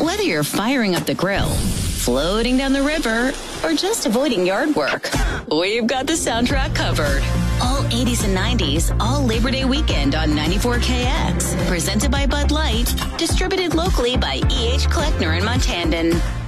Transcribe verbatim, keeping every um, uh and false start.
Whether you're firing up the grill, floating down the river, or just avoiding yard work, we've got the soundtrack covered. All eighties and nineties, all Labor Day weekend on ninety-four K X. Presented by Bud Light, distributed locally by E H. Kleckner and Montandon.